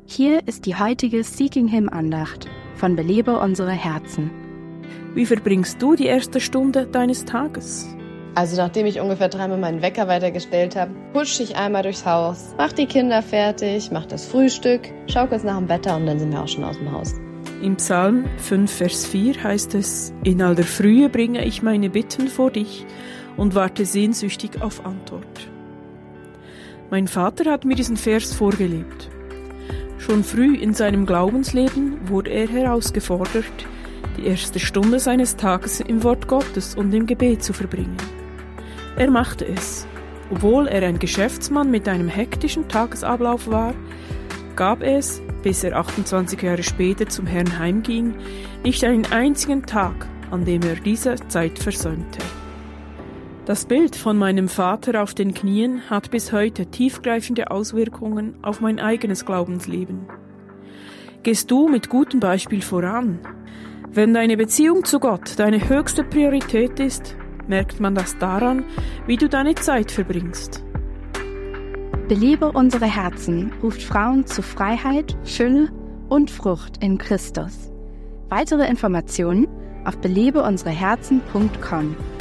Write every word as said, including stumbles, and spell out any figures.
Hier ist die heutige Seeking Him Andacht von Belebe unsere Herzen. Wie verbringst du die erste Stunde deines Tages? Also nachdem ich ungefähr dreimal meinen Wecker weitergestellt habe, husche ich einmal durchs Haus, mach die Kinder fertig, mach das Frühstück, schau kurz nach dem Wetter und dann sind wir auch schon aus dem Haus. Im Psalm fünf, Vers vier heißt es: In aller Frühe bringe ich meine Bitten vor dich und warte sehnsüchtig auf Antwort. Mein Vater hat mir diesen Vers vorgelebt. Schon früh in seinem Glaubensleben wurde er herausgefordert, die erste Stunde seines Tages im Wort Gottes und im Gebet zu verbringen. Er machte es. Obwohl er ein Geschäftsmann mit einem hektischen Tagesablauf war, gab es, bis er achtundzwanzig Jahre später zum Herrn heimging, nicht einen einzigen Tag, an dem er diese Zeit versäumte. Das Bild von meinem Vater auf den Knien hat bis heute tiefgreifende Auswirkungen auf mein eigenes Glaubensleben. Gehst du mit gutem Beispiel voran? Wenn deine Beziehung zu Gott deine höchste Priorität ist, merkt man das daran, wie du deine Zeit verbringst. Belebe unsere Herzen ruft Frauen zu Freiheit, Fülle und Frucht in Christus. Weitere Informationen auf belebe unsere herzen punkt com.